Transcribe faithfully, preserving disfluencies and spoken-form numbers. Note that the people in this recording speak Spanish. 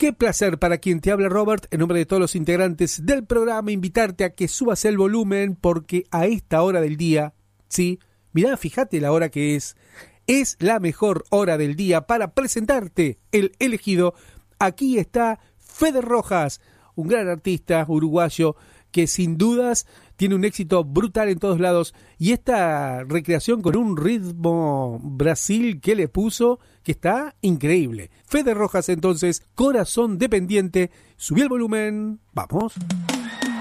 Qué placer para quien te habla, Robert, en nombre de todos los integrantes del programa, invitarte a que subas el volumen porque a esta hora del día, sí, mirá, fíjate la hora que es, es la mejor hora del día para presentarte el elegido. Aquí está Fede Rojas, un gran artista uruguayo que sin dudas tiene un éxito brutal en todos lados, y esta recreación con un ritmo Brasil que le puso, que está increíble. Fede Rojas entonces, Corazón Dependiente, subí el volumen, vamos.